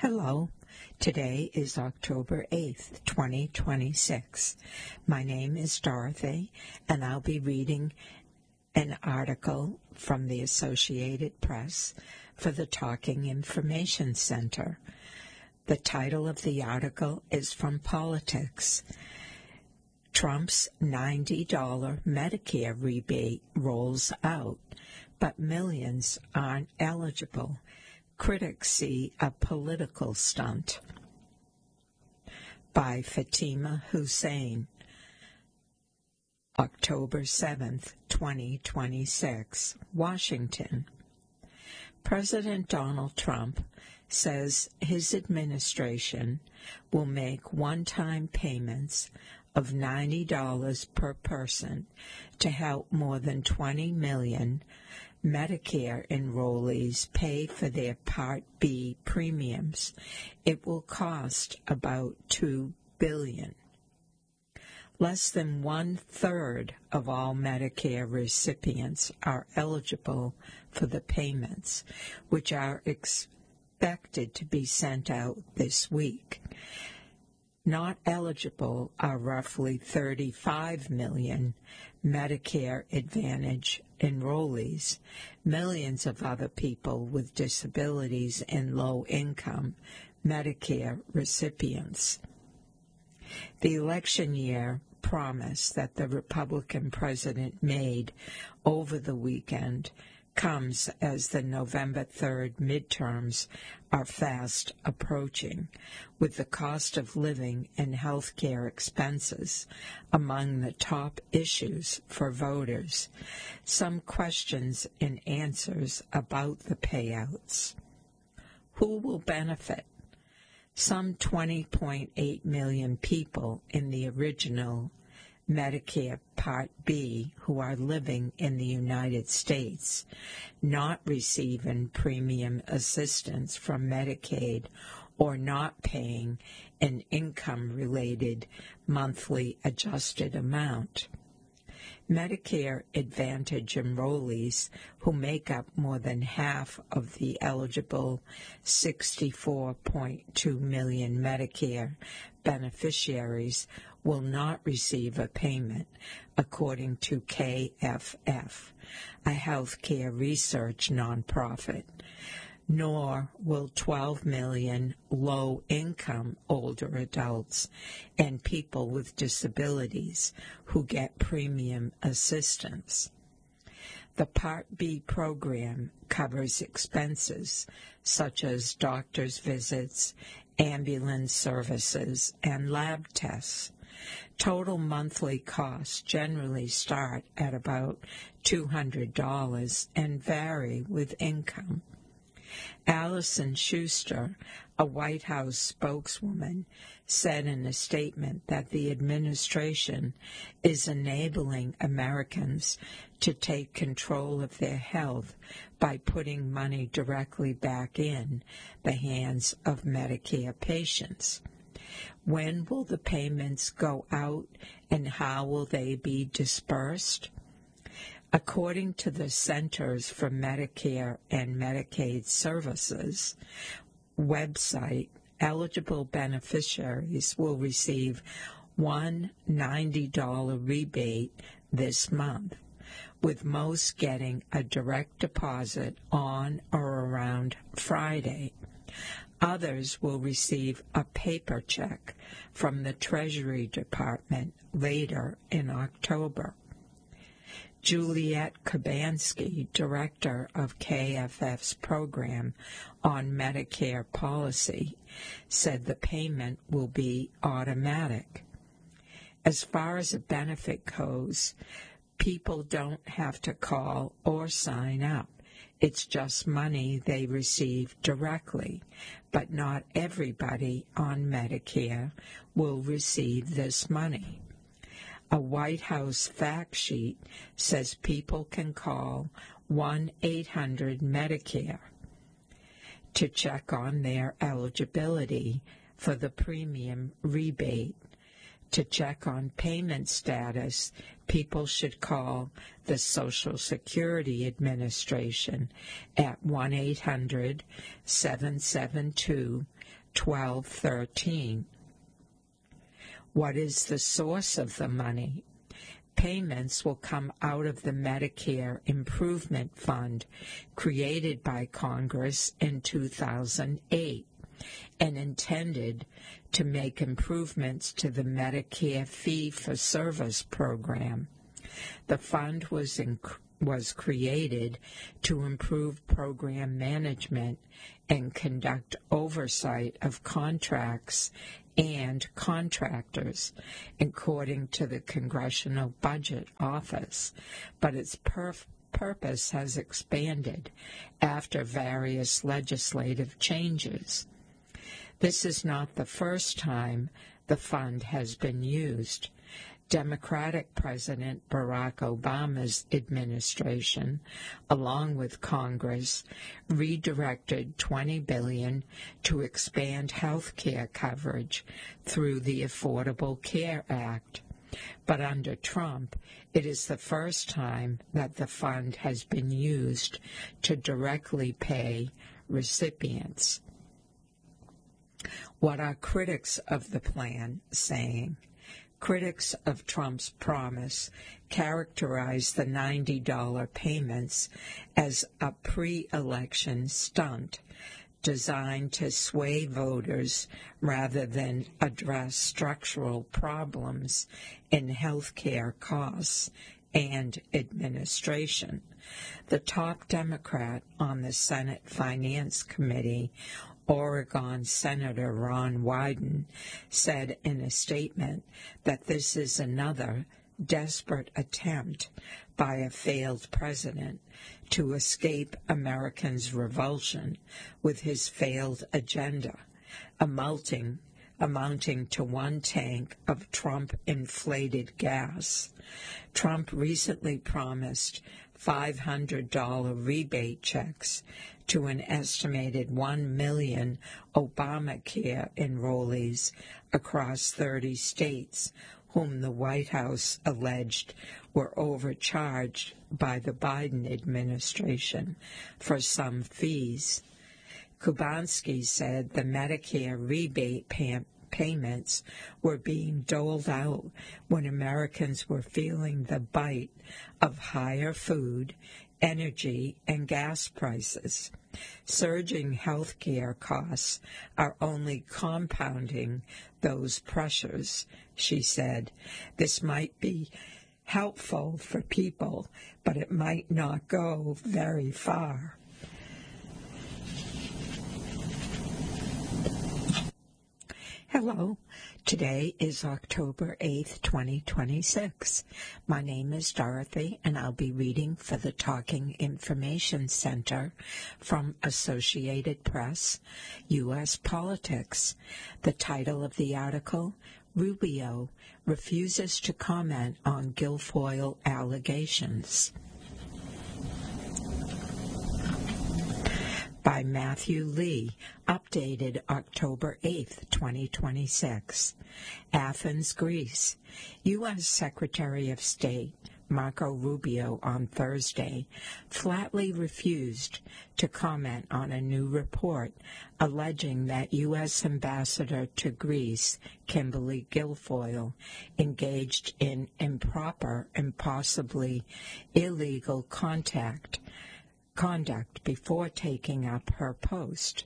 Hello. Today is October 8th, 2026. My name is Dorothy, and I'll be reading an article from the Associated Press for the Talking Information Center. The title of the article is from Politics. Trump's $90 Medicare rebate rolls out, but millions aren't eligible. Critics see a political stunt. By Fatima Hussein, October 7th, 2026, Washington. President Donald Trump says his administration will make one-time payments of $90 per person to help more than 20 million Medicare enrollees pay for their Part B premiums. It will cost about $2 billion. Less than one-third of all Medicare recipients are eligible for the payments, which are expected to be sent out this week. Not eligible are roughly 35 million Medicare Advantage enrollees, millions of other people with disabilities and low-income Medicare recipients. The election year promise that the Republican president made over the weekend comes as the November 3rd midterms are fast approaching, with the cost of living and health care expenses among the top issues for voters. Some questions and answers about the payouts. Who will benefit? Some 20.8 million people in the original Medicare Part B who are living in the United States, not receiving premium assistance from Medicaid or not paying an income-related monthly adjusted amount. Medicare Advantage enrollees, who make up more than half of the eligible 64.2 million Medicare beneficiaries, will not receive a payment, according to KFF, a healthcare research nonprofit. Nor will 12 million low-income older adults and people with disabilities who get premium assistance. The Part B program covers expenses such as doctor's visits, ambulance services, and lab tests. Total monthly costs generally start at about $200 and vary with income. Allison Schuster, a White House spokeswoman, said in a statement that the administration is enabling Americans to take control of their health by putting money directly back in the hands of Medicare patients. When will the payments go out, and how will they be dispersed? According to the Centers for Medicare and Medicaid Services website, eligible beneficiaries will receive one $90 rebate this month, with most getting a direct deposit on or around Friday. Others will receive a paper check from the Treasury Department later in October. Juliette Kabansky, director of KFF's program on Medicare policy, said the payment will be automatic. As far as a benefit goes, people don't have to call or sign up. It's just money they receive directly, but not everybody on Medicare will receive this money. A White House fact sheet says people can call 1-800-MEDICARE to check on their eligibility for the premium rebate. To check on payment status, people should call the Social Security Administration at 1-800-772-1213. What is the source of the money? Payments will come out of the Medicare Improvement Fund created by Congress in 2008 and intended to make improvements to the Medicare fee-for-service program. The fund was created to improve program management and conduct oversight of contracts and contractors, according to the Congressional Budget Office, but its purpose has expanded after various legislative changes. This is not the first time the fund has been used. Democratic President Barack Obama's administration, along with Congress, redirected $20 billion to expand health care coverage through the Affordable Care Act. But under Trump, it is the first time that the fund has been used to directly pay recipients. What are critics of the plan saying? Critics of Trump's promise characterize the $90 payments as a pre-election stunt designed to sway voters rather than address structural problems in health care costs and administration. The top Democrat on the Senate Finance Committee, Oregon Senator Ron Wyden, said in a statement that this is another desperate attempt by a failed president to escape Americans' revulsion with his failed agenda, amounting to one tank of Trump-inflated gas. Trump recently promised $500 rebate checks to an estimated 1 million Obamacare enrollees across 30 states, whom the White House alleged were overcharged by the Biden administration for some fees. Kubanski said the Medicare rebate payments were being doled out when Americans were feeling the bite of higher food, energy, and gas prices. Surging health care costs are only compounding those pressures, she said. This might be helpful for people, but it might not go very far. Hello. Today is October 8th, 2026. My name is Dorothy, and I'll be reading for the Talking Information Center from Associated Press, U.S. Politics. The title of the article, Rubio Refuses to Comment on Guilfoyle Allegations, by Matthew Lee, updated October 8th, 2026. Athens, Greece. U.S. Secretary of State Marco Rubio on Thursday flatly refused to comment on a new report alleging that U.S. Ambassador to Greece Kimberly Guilfoyle engaged in improper and possibly illegal conduct before taking up her post.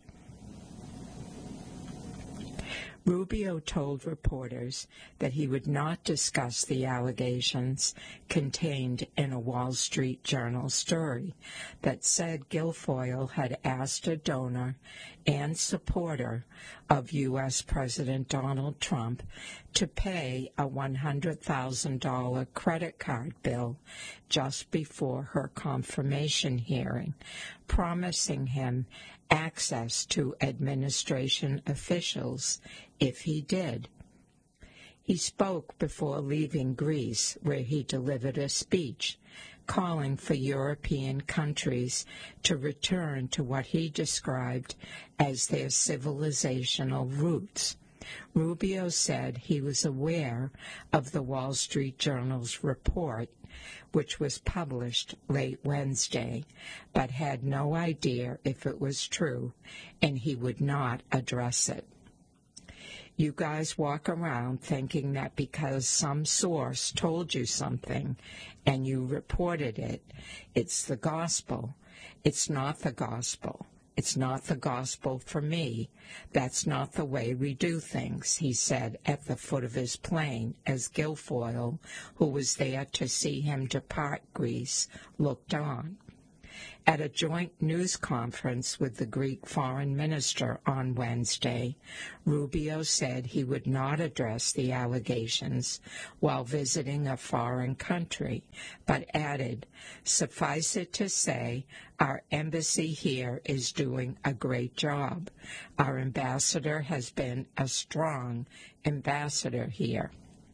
Rubio told reporters that he would not discuss the allegations contained in a Wall Street Journal story that said Guilfoyle had asked a donor and supporter of U.S. President Donald Trump to pay a $100,000 credit card bill just before her confirmation hearing, promising him access to administration officials if he did. He spoke before leaving Greece, where he delivered a speech calling for European countries to return to what he described as their civilizational roots. Rubio said he was aware of the Wall Street Journal's report, which was published late Wednesday, but had no idea if it was true, and he would not address it. You guys walk around thinking that because some source told you something and you reported it, it's the gospel. It's not the gospel. It's not the gospel for me. That's not the way we do things, he said at the foot of his plane as Guilfoyle, who was there to see him depart Greece, looked on. At a joint news conference with the Greek foreign minister on Wednesday, Rubio said he would not address the allegations while visiting a foreign country, but added, "Suffice it to say, our embassy here is doing a great job. Our ambassador has been a strong ambassador here."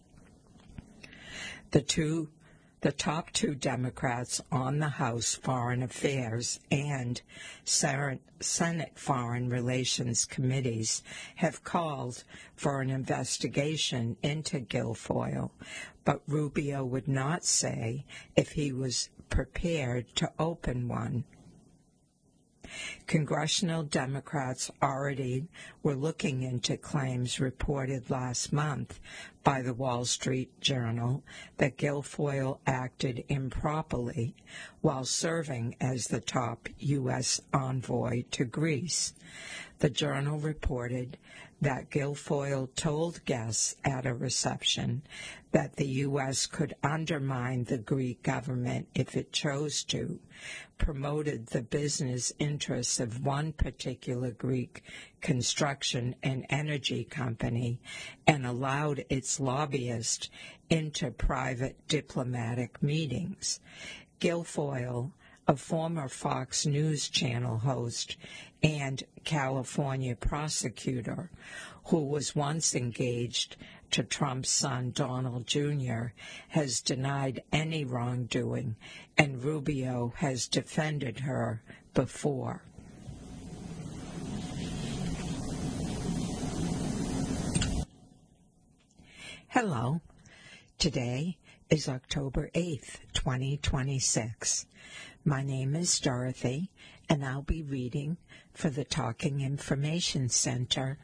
The top two Democrats on the House Foreign Affairs and Senate Foreign Relations Committees have called for an investigation into Guilfoyle, but Rubio would not say if he was prepared to open one. Congressional Democrats already were looking into claims reported last month by the Wall Street Journal that Guilfoyle acted improperly while serving as the top U.S. envoy to Greece. The Journal reported that Guilfoyle told guests at a reception that the U.S. could undermine the Greek government if it chose to, promoted the business interests of one particular Greek construction and energy company, and allowed its lobbyists into private diplomatic meetings. Guilfoyle, a former Fox News Channel host and California prosecutor who was once engaged to Trump's son Donald Jr., has denied any wrongdoing, and Rubio has defended her before. Hello. Today is October 8th, 2026. My name is Dorothy, and I'll be reading for the Talking Information Center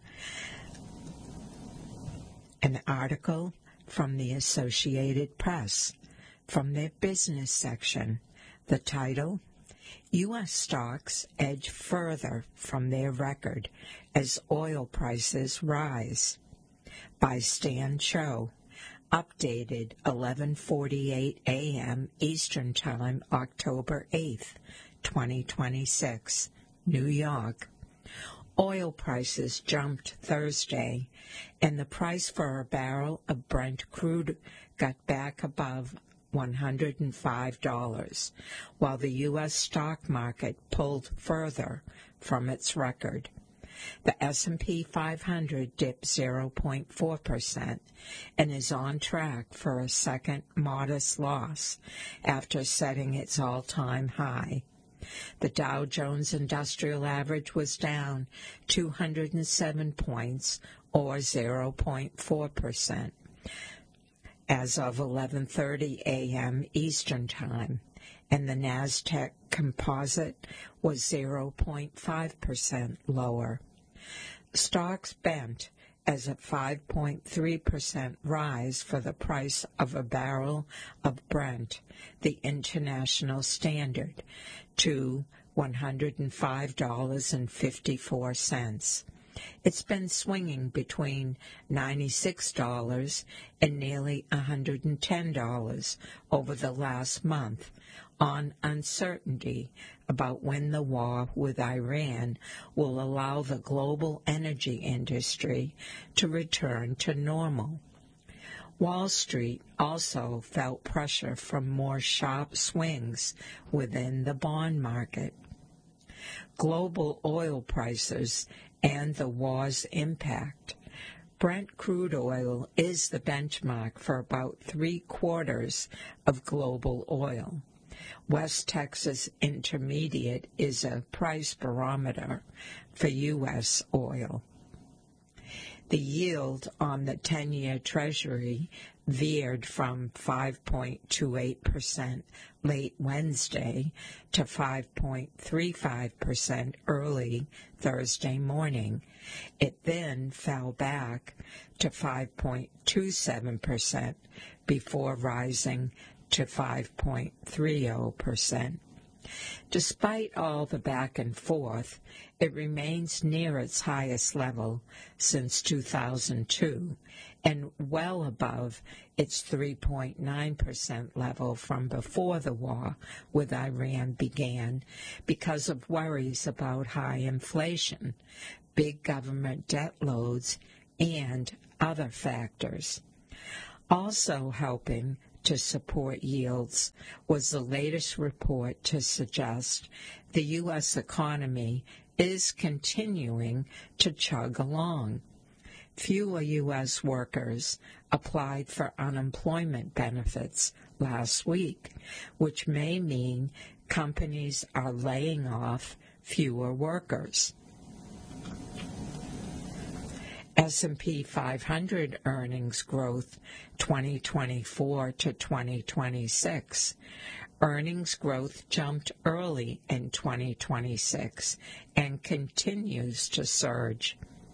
an article from the Associated Press, from their business section. The title, U.S. Stocks Edge Further from Their Record as Oil Prices Rise, by Stan Cho, updated 11:48 a.m. Eastern Time, October 8th, 2026, New York. Oil prices jumped Thursday, and the price for a barrel of Brent crude got back above $105, while the U.S. stock market pulled further from its record. The S&P 500 dipped 0.4% and is on track for a second modest loss after setting its all-time high. The Dow Jones Industrial Average was down 207 points, or 0.4%, as of 11:30 a.m. Eastern Time, and the NASDAQ Composite was 0.5% lower. Stocks bent as a 5.3% rise for the price of a barrel of Brent, the international standard, to $105.54. It's been swinging between $96 and nearly $110 over the last month on uncertainty about when the war with Iran will allow the global energy industry to return to normal. Wall Street also felt pressure from more sharp swings within the bond market. Global oil prices and the war's impact. Brent crude oil is the benchmark for about 3/4 of global oil. West Texas Intermediate is a price barometer for U.S. oil. The yield on the 10-year Treasury veered from 5.28% late Wednesday to 5.35% early Thursday morning. It then fell back to 5.27% before rising to 5.30%. Despite all the back and forth, it remains near its highest level since 2002 and well above its 3.9% level from before the war with Iran began because of worries about high inflation, big government debt loads, and other factors. Also helping to support yields was the latest report to suggest the U.S. economy is continuing to chug along. Fewer U.S. workers applied for unemployment benefits last week, which may mean companies are laying off fewer workers. S&P 500 earnings growth 2024 to 2026. Earnings growth jumped early in 2026 and continues to surge.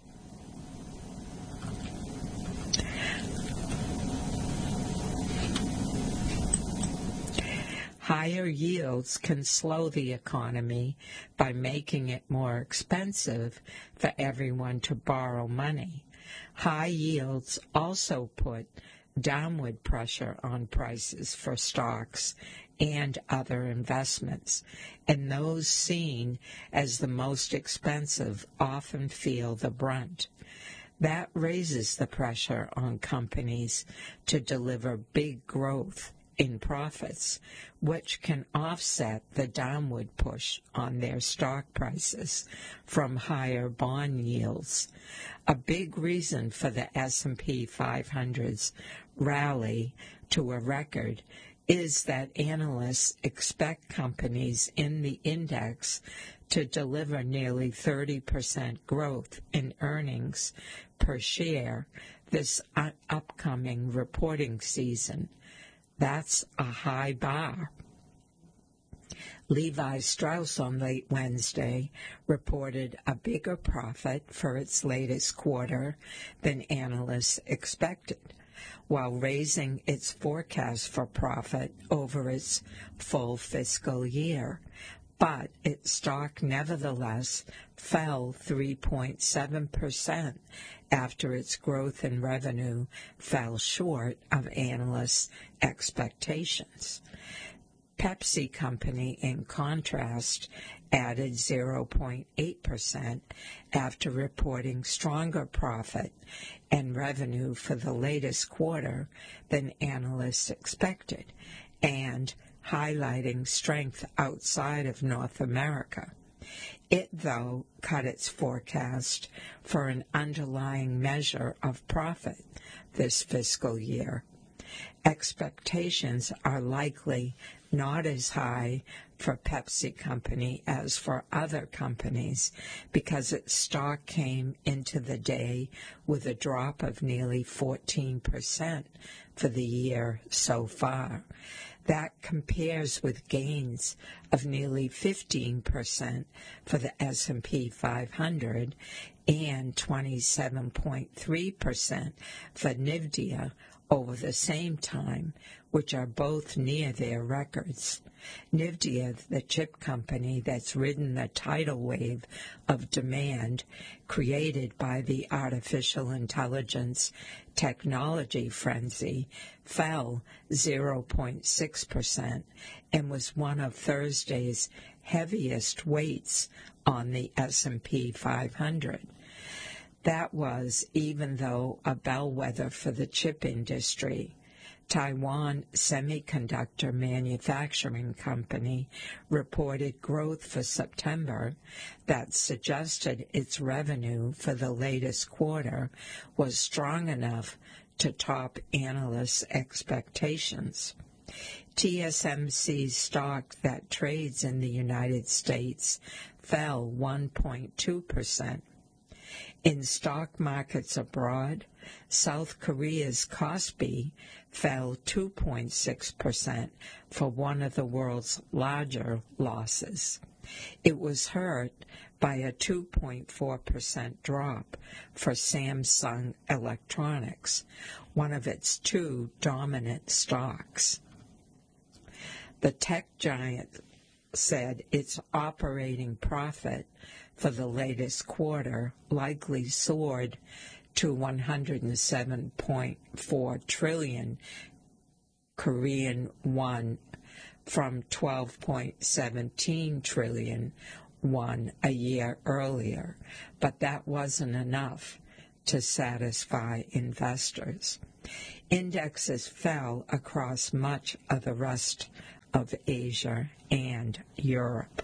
Higher yields can slow the economy by making it more expensive for everyone to borrow money. High yields also put downward pressure on prices for stocks and other investments, and those seen as the most expensive often feel the brunt. That raises the pressure on companies to deliver big growth in profits, which can offset the downward push on their stock prices from higher bond yields. A big reason for the S&P 500's rally to a record is that analysts expect companies in the index to deliver nearly 30% growth in earnings per share this upcoming reporting season. That's a high bar. Levi Strauss on late Wednesday reported a bigger profit for its latest quarter than analysts expected, while raising its forecast for profit over its full fiscal year. But its stock nevertheless fell 3.7% after its growth in revenue fell short of analysts' expectations. Pepsi Company, in contrast, added 0.8% after reporting stronger profit and revenue for the latest quarter than analysts expected, and highlighting strength outside of North America. It, though, cut its forecast for an underlying measure of profit this fiscal year. Expectations are likely not as high for Pepsi Company as for other companies because its stock came into the day with a drop of nearly 14% for the year so far. That compares with gains of nearly 15% for the S&P 500 and 27.3% for NVIDIA over the same time, which are both near their records. NVIDIA, the chip company that's ridden the tidal wave of demand created by the artificial intelligence technology frenzy, fell 0.6% and was one of Thursday's heaviest weights on the S&P 500. That was even though a bellwether for the chip industry. Taiwan Semiconductor Manufacturing Company reported growth for September that suggested its revenue for the latest quarter was strong enough to top analysts' expectations. TSMC's stock that trades in the United States fell 1.2%. In stock markets abroad, South Korea's Kospi fell 2.6% for one of the world's larger losses. It was hurt by a 2.4% drop for Samsung Electronics, one of its two dominant stocks. The tech giant said its operating profit for the latest quarter likely soared to 107.4 trillion Korean won from 12.17 trillion won a year earlier, but that wasn't enough to satisfy investors. Indexes fell across much of the rest of Asia and Europe.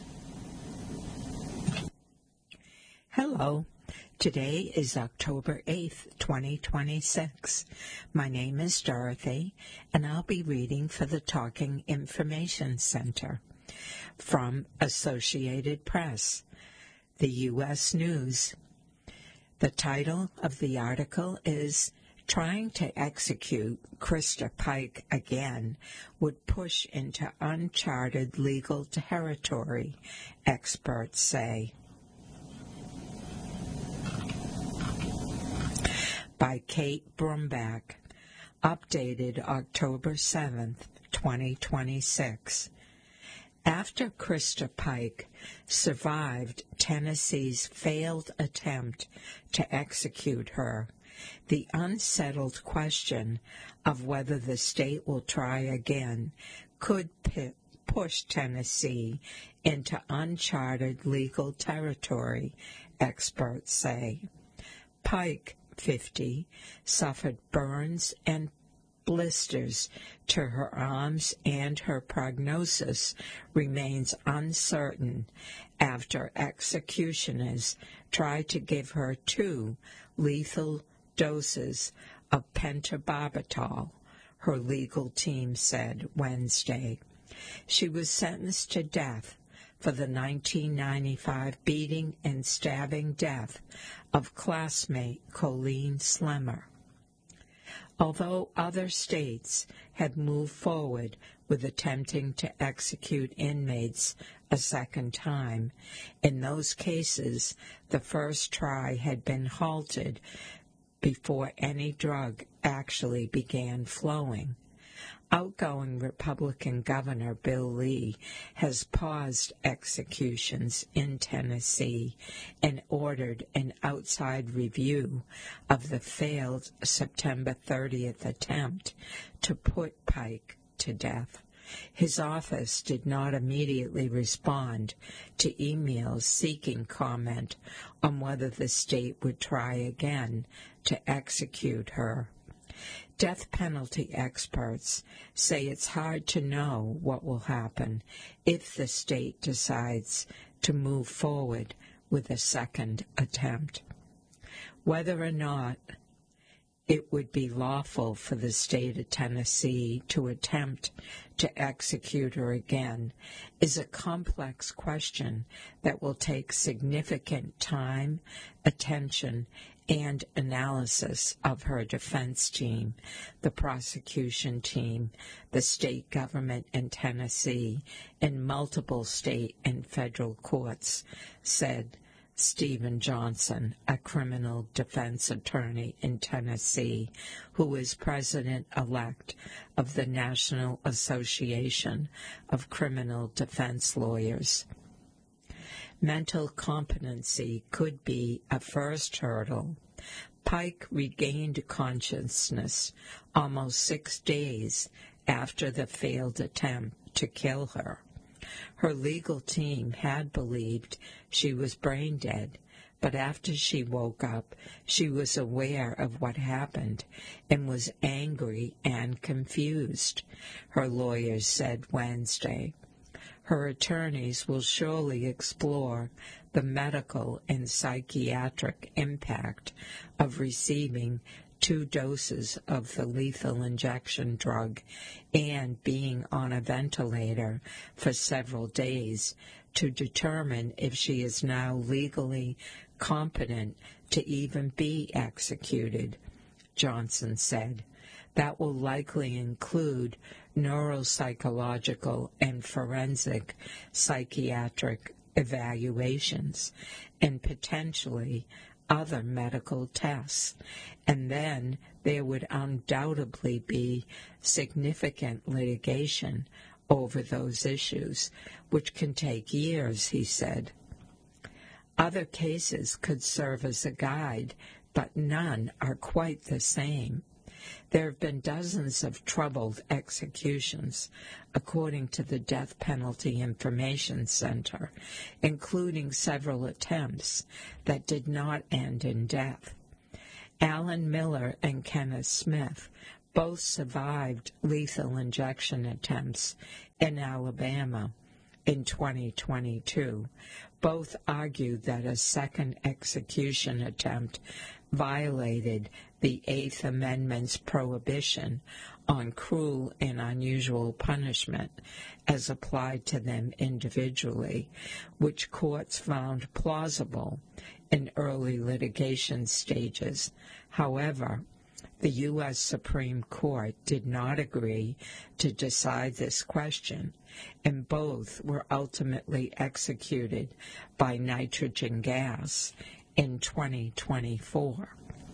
Hello. Today is October 8th, 2026. My name is Dorothy, and I'll be reading for the Talking Information Center. From Associated Press, the U.S. News. The title of the article is Trying to Execute Krista Pike Again Would Push into Uncharted Legal Territory, experts say. By Kate Brumback, updated October 7th, 2026. After Krista Pike survived Tennessee's failed attempt to execute her, the unsettled question of whether the state will try again could push Tennessee into uncharted legal territory, experts say. Pike, 50, suffered burns and blisters to her arms, and her prognosis remains uncertain after executioners tried to give her 2 lethal doses of pentobarbital, her legal team said Wednesday. She was sentenced to death for the 1995 beating and stabbing death of classmate Colleen Slemmer. Although other states had moved forward with attempting to execute inmates a second time, in those cases the first try had been halted before any drug actually began flowing. Outgoing Republican Governor Bill Lee has paused executions in Tennessee and ordered an outside review of the failed September 30th attempt to put Pike to death. His office did not immediately respond to emails seeking comment on whether the state would try again to execute her. Death penalty experts say it's hard to know what will happen if the state decides to move forward with a second attempt. Whether or not it would be lawful for the state of Tennessee to attempt to execute her again is a complex question that will take significant time, attention, and analysis of her defense team, the prosecution team, the state government in Tennessee, and multiple state and federal courts, said Stephen Johnson, a criminal defense attorney in Tennessee, who is president-elect of the National Association of Criminal Defense Lawyers. Mental competency could be a first hurdle. Pike regained consciousness almost 6 days after the failed attempt to kill her. Her legal team had believed she was brain dead, but after she woke up, she was aware of what happened and was angry and confused, her lawyers said Wednesday. Her attorneys will surely explore the medical and psychiatric impact of receiving 2 doses of the lethal injection drug and being on a ventilator for several days to determine if she is now legally competent to even be executed, Johnson said. That will likely include neuropsychological and forensic psychiatric evaluations and potentially other medical tests. And then there would undoubtedly be significant litigation over those issues, which can take years, he said. Other cases could serve as a guide, but none are quite the same. There have been dozens of troubled executions, according to the Death Penalty Information Center, including several attempts that did not end in death. Alan Miller and Kenneth Smith both survived lethal injection attempts in Alabama in 2022. Both argued that a second execution attempt violated the Eighth Amendment's prohibition on cruel and unusual punishment as applied to them individually, which courts found plausible in early litigation stages. However, the U.S. Supreme Court did not agree to decide this question, and both were ultimately executed by nitrogen gas in 2024.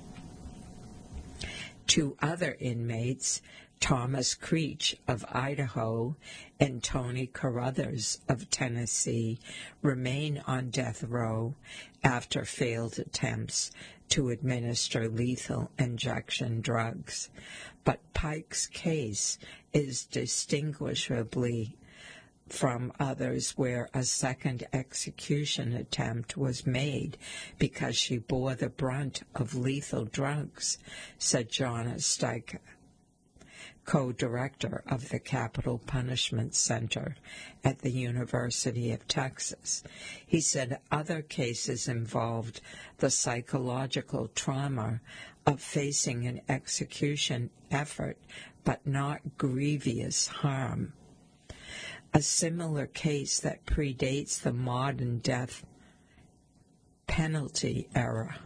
Two other inmates, Thomas Creech of Idaho and Tony Carruthers of Tennessee, remain on death row after failed attempts to administer lethal injection drugs. But Pike's case is distinguishably from others where a second execution attempt was made because she bore the brunt of lethal drugs, said Jonna Steiker, co-director of the Capital Punishment Center at the University of Texas. He said other cases involved the psychological trauma of facing an execution effort, but not grievous harm. A similar case that predates the modern death penalty era.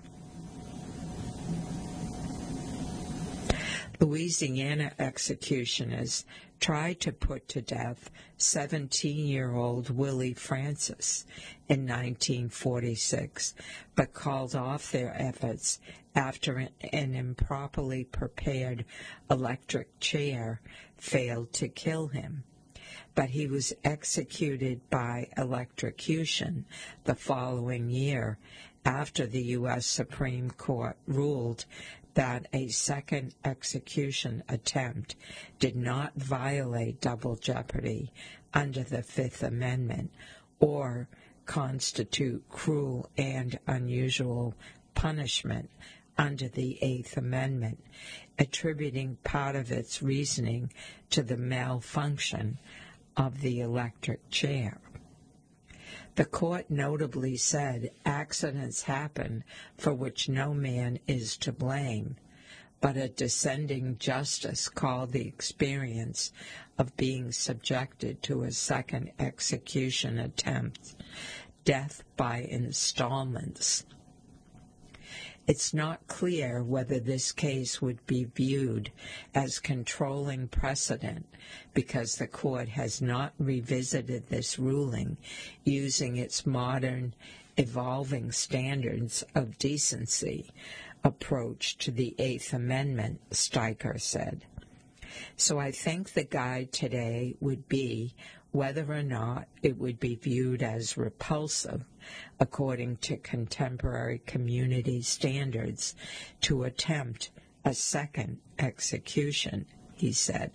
Louisiana executioners tried to put to death 17-year-old Willie Francis in 1946, but called off their efforts after an improperly prepared electric chair failed to kill him. But he was executed by electrocution the following year after the U.S. Supreme Court ruled that a second execution attempt did not violate double jeopardy under the Fifth Amendment or constitute cruel and unusual punishment under the Eighth Amendment, attributing part of its reasoning to the malfunction of the electric chair. The court notably said accidents happen for which no man is to blame, but a dissenting justice called the experience of being subjected to a second execution attempt death by installments. It's not clear whether this case would be viewed as controlling precedent because the court has not revisited this ruling using its modern, evolving standards of decency approach to the Eighth Amendment, Steiker said. So I think the guide today would be whether or not it would be viewed as repulsive, according to contemporary community standards, to attempt a second execution, he said.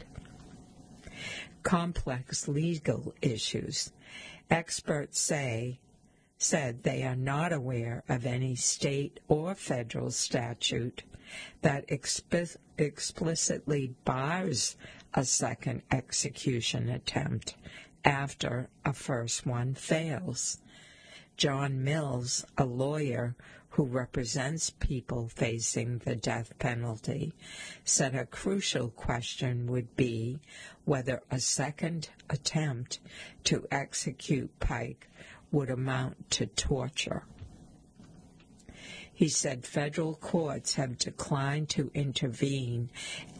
Complex legal issues. Experts said they are not aware of any state or federal statute that explicitly bars a second execution attempt after a first one fails. John Mills, a lawyer who represents people facing the death penalty, said a crucial question would be whether a second attempt to execute Pike would amount to torture. He said federal courts have declined to intervene